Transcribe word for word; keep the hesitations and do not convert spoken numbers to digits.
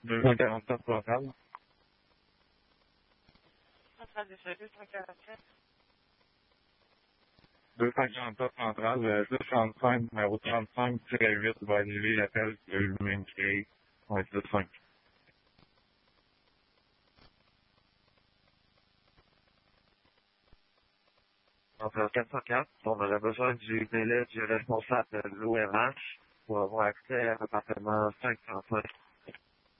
deux cent quarante-sept Centrale. Centrale de service cent quarante-sept. deux cent quarante-sept Centrale, euh, six cent trente-cinq, numéro trente-cinq huit va annuler l'appel que je viens de créer. Ouais, c'est cinq. Centrale quatre cent quatre, on aurait besoin du délai du responsable de l'O R H pour avoir accès à l'appartement cinq cent cinq.